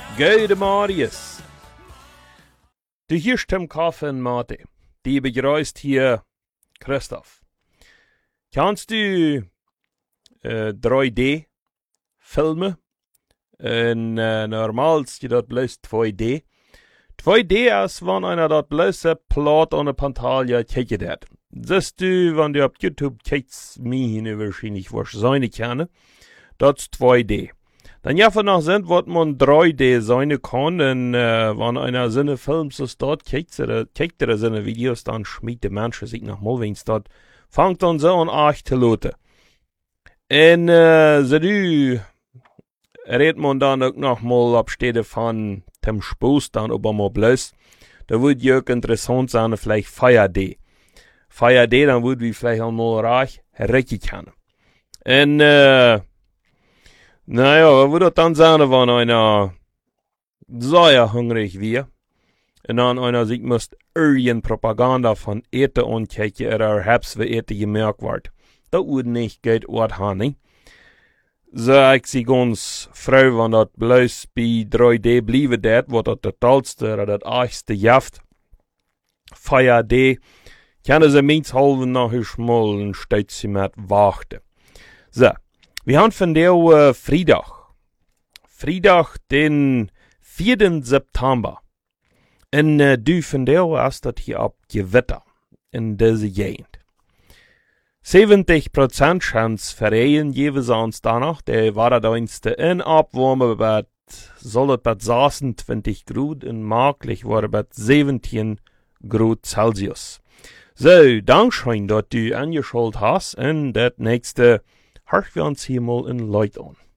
Gute Marius. Du hörst im Kaffee und Mate. Die begrüßt hier Christoph. Kannst du 3D filmen? Normals geht das bloß 2D. 2D ist, wenn einer das bloß Plot an der Pantalle kijkt hat. Siehst du, wenn du auf YouTube kijkst, mir wahrscheinlich wahrscheinlich kennen, das ist 2D. Dann ja von nach sind, was man 3D sein kann, und wenn einer seine Films so dort kijkt er seine Videos, dann schmiert der Mensch sich noch mal, wenn es dort fängt dann so an Arch zu lauten. Und so du redet man dann auch noch mal abstede von dem Spaß dann aber mal bloß, da würde ja auch interessant sein, vielleicht Feier-D. Feier-D, dann würde wir vielleicht auch mal reich richtig kennen. Und naja, was würde das dann sein, wenn einer sehr hungrig wäre und dann einer sich muss irgendeine Propaganda von Eten ankijken oder hab's für Eten gemerkt wird. Das würde nicht gut haben. So, ich sie ganz froh, wenn das bloß bei 3D bleiben wird, was das totalste oder das erste Jaft. Feier D, können sie meins halben nachher mal ein Stützchen mit warten. So, wir haben von der Freitag, den 4. September. Und du von der hast das hier ab Gewitter in dieser Gegend. 70% Chance für Regen jeweils uns danach. Der war da in Abwärme bei 26 Grad und möglich war bei 17 Grad Celsius. So, Dankeschön, dass du angeschaltet hast und das nächste hören wir uns hier mal in Leute an.